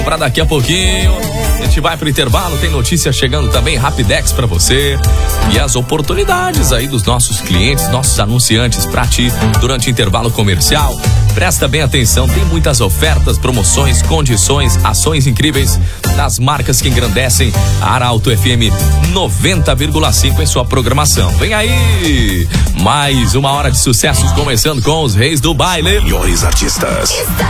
Para daqui a pouquinho, a gente vai pro intervalo, tem notícia chegando também, Rapidex para você e as oportunidades aí dos nossos clientes, nossos anunciantes para ti durante o intervalo comercial. Presta bem atenção, tem muitas ofertas, promoções, condições, ações incríveis das marcas que engrandecem a Arauto FM 90,5 em sua programação. Vem aí, mais uma hora de sucessos começando com os reis do baile. Melhores artistas.